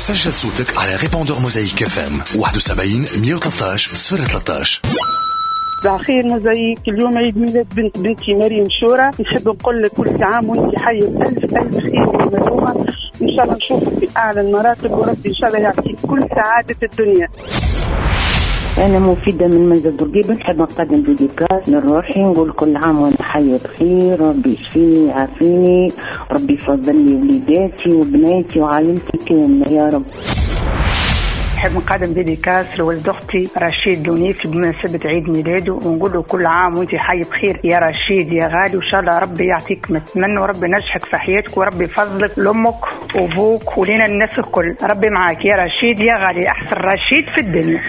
سجل صوتك على ريبوندور موزايك FM 71 113 013. صباح الخير موزايك. اليوم عيد ميلاد بنتي مريم شورى، نحب نقول لك كل عام وانت حية ألف خير ومدومة، إن شاء الله نشوفك في أعلى المراتب، وربي إن شاء الله يعطيك كل سعادة الدنيا. أنا مفيدة من منزل بورقيبة، نحب نقدم ديديكاس لروحي، نقول كل عام وأنا حية بخير، ربي يشفيني ويعافيني، ربي يفضل لي وليداتي وبناتي وعائلتي كاملة يا رب. نحب نقدم ديديكاس لولد أختي رشيد دونيف بمناسبة عيد ميلاده، ونقول له كل عام وأنت حي بخير يا رشيد يا غالي، وإن شاء الله ربي يعطيك ما تتمنى، وربي ينجحك في حياتك، وربي يفضلك لأمك وأبوك ولينا الناس الكل. ربي معاك يا رشيد يا غالي، أحسن رشيد في الدنيا.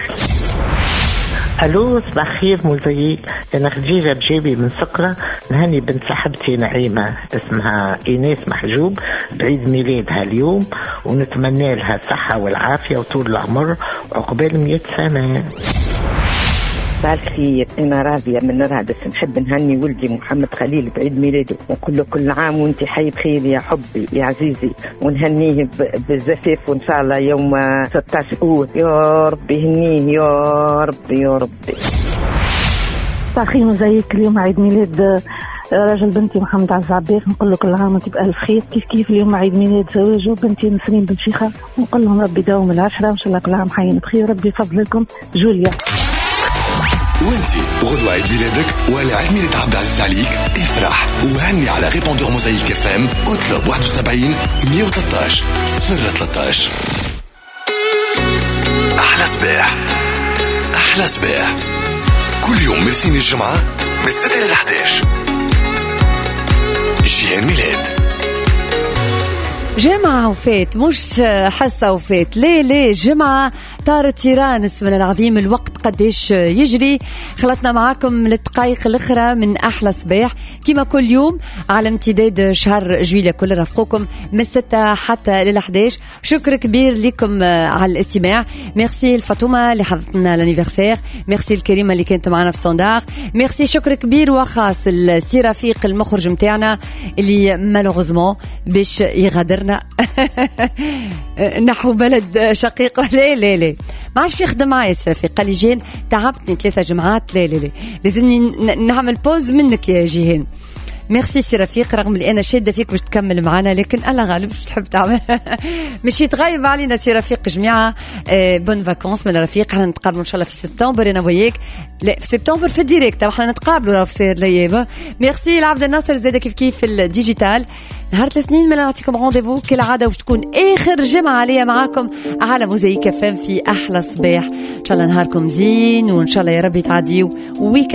الو صباح خير موزايك، انا خديجه بجيبي من سقره، نهني بنت صاحبتي نعيمه اسمها ايناس محجوب بعيد ميلادها اليوم، ونتمنى لها الصحه والعافيه وطول العمر وعقبال 100 سنه. صباح الخير، أنا راضية من رادس، نحب نهني ولدي محمد خليل بعيد ميلاده، ونقول له كل عام وانت حي بخير يا حبي يا عزيزي، ونهنيه بالزفاف وإن شاء الله يوم 16 أول، يا ربي يهنيه يا ربي يا ربي. صباح الخير موزايك. اليوم عيد ميلاد راجل بنتي محمد عز عباس، نقول له كل عام وانت بألف خير. كيف اليوم عيد ميلاد زواجه بنتي نسرين بن شيخة، نقول لهم ربي يداوم العشرة، وإن شاء الله كل عام حيين بخير، ربي يفضلكم. جوليا. وانتي غدوة عيد ميلادك ولا عيد ميلاد عبد العزيز عليك؟ افرح وهني على ريبوندور موزايك FM، اطلب 71 113 013. أحلى صباح، أحلى صباح كل يوم من سين الجمعة من 6 ل 11. جيهان ميلاد. جمعة وفات، مش حصة وفات، ليه جمعة طارت تيران. اسمنا العظيم الوقت قديش يجري. خلطنا معاكم للدقائق الأخرى من أحلى صباح كما كل يوم على امتداد شهر جويلية كل رفقوكم من 6 حتى لل 11. شكر كبير لكم على الاستماع. ميرسي الفاطمة اللي حضرتنا الانيفرسير، ميرسي الكريمة اللي كانت معنا في ستاندار، ميرسي شكر كبير وخاص السي رفيق المخرج متاعنا اللي مالوغوزمون باش يغادر نحو بلد شقيق. لا ما عادش يخدم معايا السرفيق، قال لي جيهان تعبتني 3 جمعات، لا لازمني نعمل بوز منك يا جيهان. ميرسي سي رفيق، رغم اللي انا شاده فيك باش تكمل معنا، لكن الله غالب باش تحب تعمل مش يتغيب علينا سي رفيق. جميعه بون فاكونس من رفيق، احنا نتقابلوا ان شاء الله في سبتمبر انا وياك، لا في سبتمبر في الديريكت احنا نتقابلوا راه في سير الايام. ميرسي العبد الناصر زاده كيف في الديجيتال. نهار الاثنين من نعطيكم رونديفو كالعاده، وش تكون اخر جمعه عليا معاكم على موزايك FM في احلى صباح. ان شاء الله نهاركم زين، وان شاء الله يا رب تعديوا